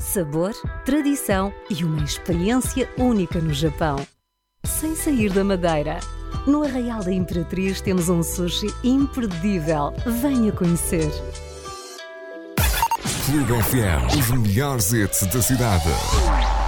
Sabor, tradição e uma experiência única no Japão. Sem sair da Madeira. No Arraial da Imperatriz temos um sushi imperdível. Venha conhecer. Clube FM, os melhores hits da cidade.